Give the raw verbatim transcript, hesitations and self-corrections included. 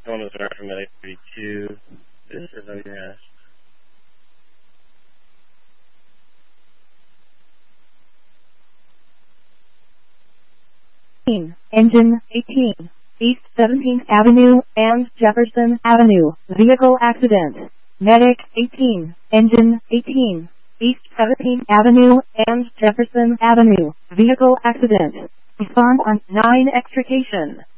One was around from Medic thirty-two. This is O U S. Engine eighteen, East seventeenth Avenue and Jefferson Avenue, vehicle accident. Medic eighteen, Engine eighteen, East seventeenth Avenue and Jefferson Avenue, vehicle accident. Respond on nine extrication.